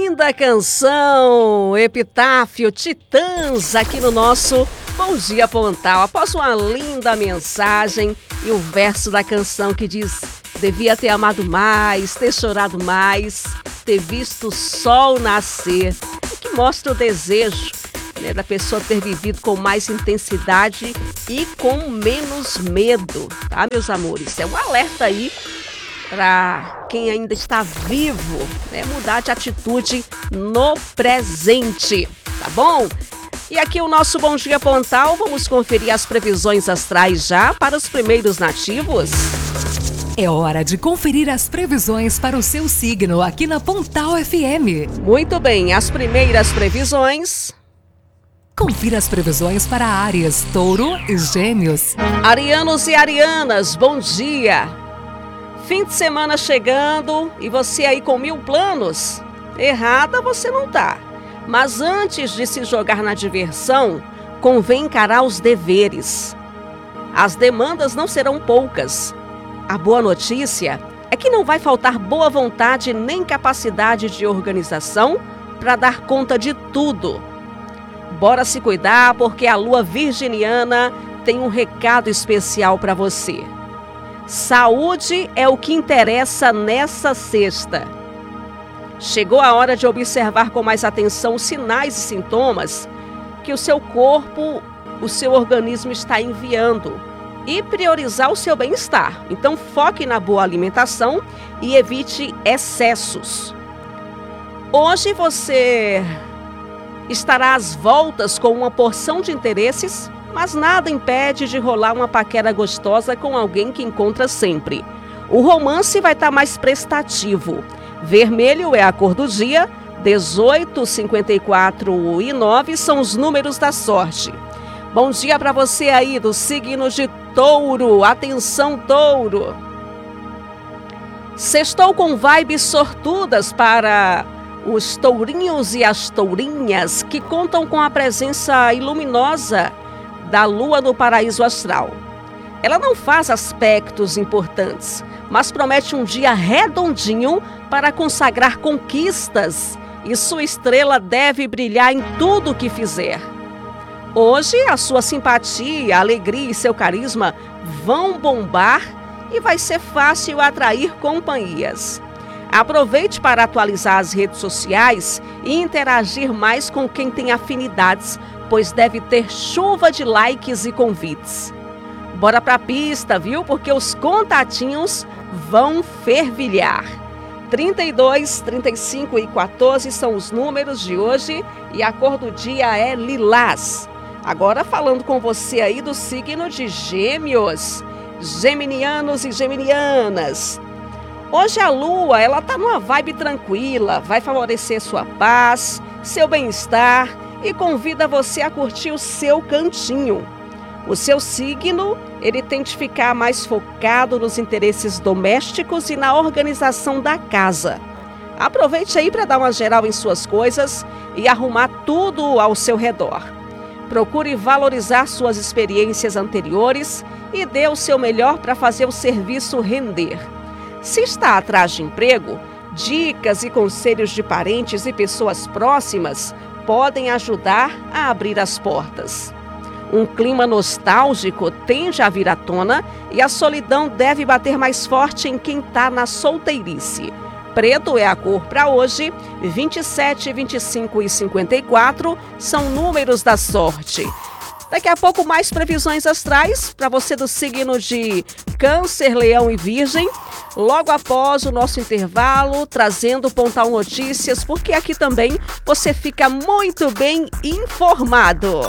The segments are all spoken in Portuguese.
linda canção, Epitáfio, Titãs, aqui no nosso Bom Dia Pontal. Após uma linda mensagem e o verso da canção que diz: devia ter amado mais, ter chorado mais, ter visto o sol nascer, que mostra o desejo, né, da pessoa ter vivido com mais intensidade e com menos medo, tá, meus amores? É um alerta aí para quem ainda está vivo, né, mudar de atitude no presente, tá bom? E aqui o nosso Bom Dia Pontal, vamos conferir as previsões astrais já para os primeiros nativos. É hora de conferir as previsões para o seu signo aqui na Pontal FM. Muito bem, as primeiras previsões. Confira as previsões para Áries, Touro e Gêmeos. Arianos e arianas, bom dia! Fim de semana chegando e você aí com 1000 planos? Errada você não tá. Mas antes de se jogar na diversão, convém encarar os deveres. As demandas não serão poucas. A boa notícia é que não vai faltar boa vontade nem capacidade de organização para dar conta de tudo. Bora se cuidar, porque a lua virginiana tem um recado especial para você. Saúde é o que interessa nessa sexta. Chegou a hora de observar com mais atenção os sinais e sintomas que o seu corpo, o seu organismo está enviando e priorizar o seu bem-estar. Então foque na boa alimentação e evite excessos. Hoje você estará às voltas com uma porção de interesses, mas nada impede de rolar uma paquera gostosa com alguém que encontra sempre. O romance vai estar mais prestativo. Vermelho é a cor do dia, 18, 54 e 9 são os números da sorte. Bom dia para você aí do signo de Touro. Atenção, Touro! Sextou com vibes sortudas para os tourinhos e as tourinhas que contam com a presença iluminosa da lua no paraíso astral. Ela não faz aspectos importantes, mas promete um dia redondinho para consagrar conquistas e sua estrela deve brilhar em tudo o que fizer. Hoje, a sua simpatia, alegria e seu carisma vão bombar e vai ser fácil atrair companhias. Aproveite para atualizar as redes sociais e interagir mais com quem tem afinidades, pois deve ter chuva de likes e convites. Bora pra pista, viu? Porque os contatinhos vão fervilhar. 32, 35 e 14 são os números de hoje e a cor do dia é lilás. Agora falando com você aí do signo de Gêmeos, geminianos e geminianas. Hoje a lua, ela tá numa vibe tranquila, vai favorecer sua paz, seu bem-estar e convida você a curtir o seu cantinho. O seu signo, ele tende a ficar mais focado nos interesses domésticos e na organização da casa. Aproveite aí para dar uma geral em suas coisas e arrumar tudo ao seu redor. Procure valorizar suas experiências anteriores e dê o seu melhor para fazer o serviço render. Se está atrás de emprego, dicas e conselhos de parentes e pessoas próximas podem ajudar a abrir as portas. Um clima nostálgico tende a vir à tona e a solidão deve bater mais forte em quem está na solteirice. Preto é a cor para hoje, 27, 25 e 54 são números da sorte. Daqui a pouco mais previsões astrais para você do signo de Câncer, Leão e Virgem. Logo após o nosso intervalo, trazendo Pontal Notícias, porque aqui também você fica muito bem informado.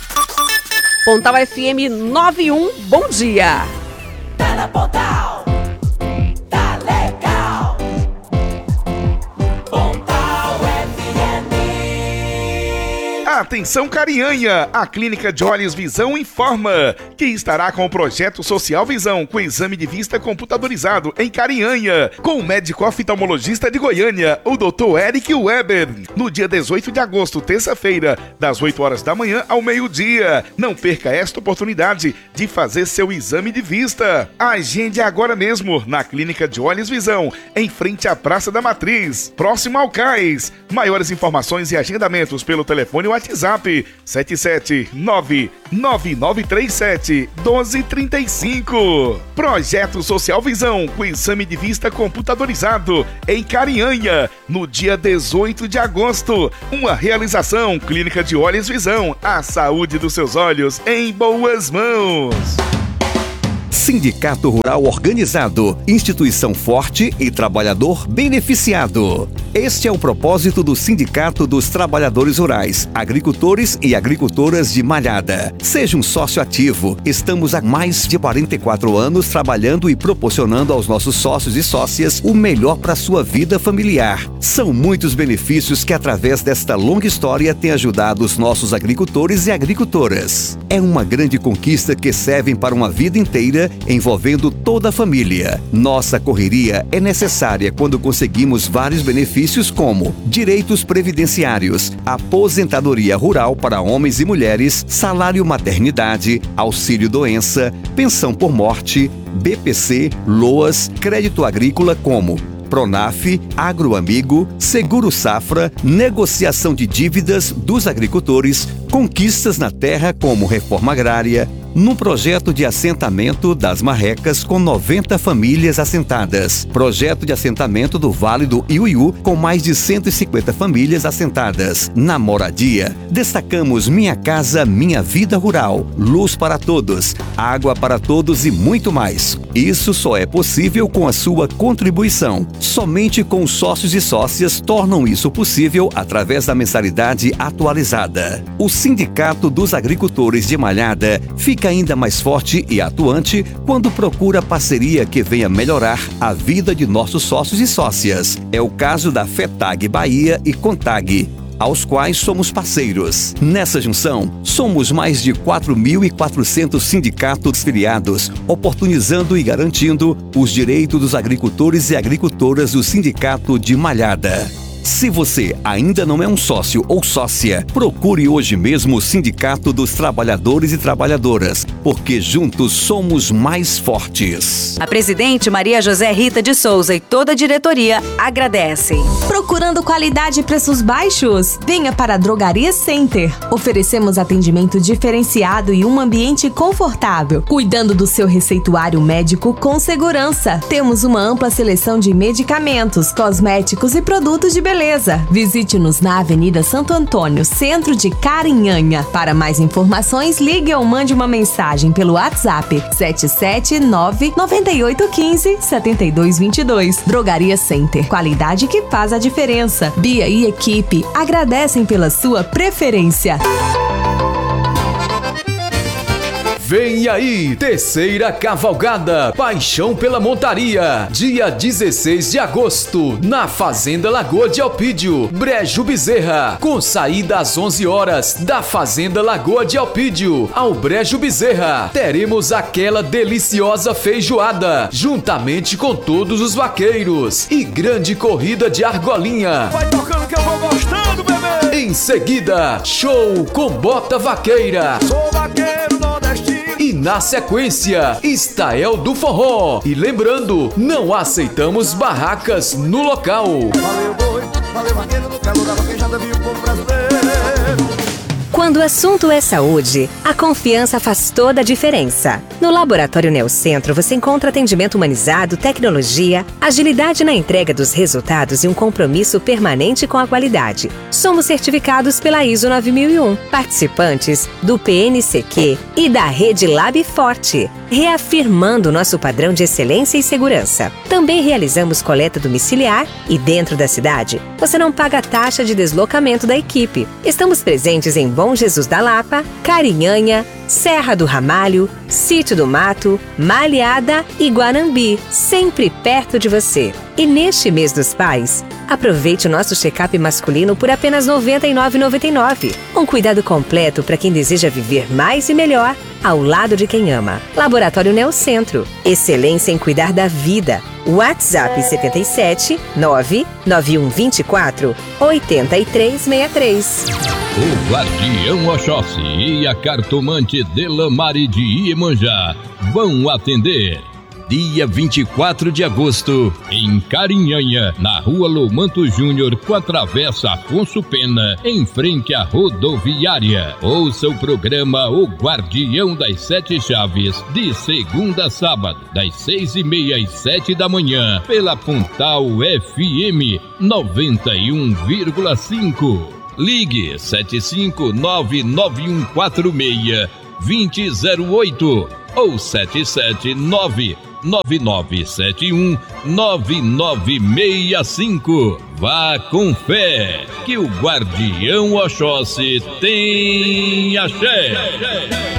Pontal FM 91, bom dia! Tá na Pontal, tá legal. Pontal FM. Atenção Carinhanha, a Clínica de Olhos Visão informa que estará com o projeto Social Visão com exame de vista computadorizado em Carinhanha, com o médico oftalmologista de Goiânia, o Dr. Eric Weber, no dia 18 de agosto, terça-feira, das 8 horas da manhã ao meio-dia. Não perca esta oportunidade de fazer seu exame de vista. Agende agora mesmo na Clínica de Olhos Visão, em frente à Praça da Matriz, próximo ao Cais. Maiores informações e agendamentos pelo telefone WhatsApp 779-9937-1235. Projeto Social Visão com exame de vista computadorizado em Carinhanha, no dia 18 de agosto. Uma realização Clínica de Olhos Visão, a saúde dos seus olhos em boas mãos. Sindicato Rural Organizado, instituição forte e trabalhador beneficiado. Este é o propósito do Sindicato dos Trabalhadores Rurais, Agricultores e Agricultoras de Malhada. Seja um sócio ativo. Estamos há mais de 44 anos trabalhando e proporcionando aos nossos sócios e sócias o melhor para a sua vida familiar. São muitos benefícios que, através desta longa história, têm ajudado os nossos agricultores e agricultoras. É uma grande conquista que serve para uma vida inteira, envolvendo toda a família. Nossa correria é necessária quando conseguimos vários benefícios como direitos previdenciários, aposentadoria rural para homens e mulheres, salário maternidade, auxílio doença, pensão por morte, BPC, LOAS, crédito agrícola como Pronaf, Agroamigo, Seguro Safra, negociação de dívidas dos agricultores, conquistas na terra como reforma agrária, num projeto de assentamento das Marrecas com 90 famílias assentadas, projeto de assentamento do Vale do Iuiú com mais de 150 famílias assentadas. Na moradia, destacamos Minha Casa Minha Vida Rural, luz para todos, água para todos e muito mais. Isso só é possível com a sua contribuição. Somente com os sócios e sócias tornam isso possível através da mensalidade atualizada. O Sindicato dos Agricultores de Malhada fica ainda mais forte e atuante quando procura parceria que venha melhorar a vida de nossos sócios e sócias. É o caso da FETAG Bahia e CONTAG, aos quais somos parceiros. Nessa junção, somos mais de 4.400 sindicatos filiados, oportunizando e garantindo os direitos dos agricultores e agricultoras do Sindicato de Malhada. Se você ainda não é um sócio ou sócia, procure hoje mesmo o Sindicato dos Trabalhadores e Trabalhadoras, porque juntos somos mais fortes. A presidente Maria José Rita de Souza e toda a diretoria agradecem. Procurando qualidade e preços baixos? Venha para a Drogaria Center. Oferecemos atendimento diferenciado e um ambiente confortável, cuidando do seu receituário médico com segurança. Temos uma ampla seleção de medicamentos, cosméticos e produtos de beleza. Visite-nos na Avenida Santo Antônio, centro de Carinhanha. Para mais informações, ligue ou mande uma mensagem pelo WhatsApp 779-9815-7222. Drogaria Center, qualidade que faz a diferença. Bia e equipe agradecem pela sua preferência. Vem aí, terceira cavalgada Paixão pela Montaria, dia 16 de agosto, na Fazenda Lagoa de Alpídio, Brejo Bezerra, com saída às 11 horas da Fazenda Lagoa de Alpídio ao Brejo Bezerra. Teremos aquela deliciosa feijoada, juntamente com todos os vaqueiros, e grande corrida de argolinha. Vai tocando que eu vou gostando, bebê! Em seguida, show com bota vaqueira. Sou vaqueiro nordestino. E na sequência, Estael do Forró. E lembrando, não aceitamos barracas no local. Valeu boi, valeu vaqueiro, no calor da vaquejada viu o povo brasileiro. Quando o assunto é saúde, a confiança faz toda a diferença. No Laboratório Neocentro você encontra atendimento humanizado, tecnologia, agilidade na entrega dos resultados e um compromisso permanente com a qualidade. Somos certificados pela ISO 9001, participantes do PNCQ e da Rede Lab Forte, reafirmando nosso padrão de excelência e segurança. Também realizamos coleta domiciliar e dentro da cidade, você não paga a taxa de deslocamento da equipe. Estamos presentes em Bom Jesus da Lapa, Carinhanha, Serra do Ramalho, Sítio do Mato, Malhada e Guanambi, sempre perto de você. E neste mês dos pais, aproveite o nosso check-up masculino por apenas R$ 99,99. Um cuidado completo para quem deseja viver mais e melhor ao lado de quem ama. Laboratório Neocentro. Excelência em cuidar da vida. WhatsApp 77 99124 8363. O Guardião Oxóssi e a cartomante Delamare de Iemanjá vão atender. Dia 24 de agosto, em Carinhanha, na Rua Lomanto Júnior, com a Travessa Afonso Pena, em frente à rodoviária. Ouça o programa O Guardião das Sete Chaves, de segunda a sábado, das 6h30 às 7 da manhã, pela Pontal FM 91,5. Ligue 7599146-2008 ou 779-9971-9965. Vá com fé, que o Guardião Oxóssi tem axé.